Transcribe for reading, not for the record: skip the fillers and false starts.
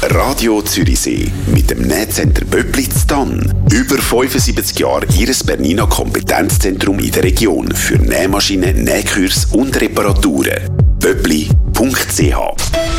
Radio Zürichsee mit dem Nähcenter Böppli in Thann. Über 75 Jahre Ihres Bernina Kompetenzzentrum in der Region für Nähmaschinen, Nähkurs und Reparaturen. böppli.ch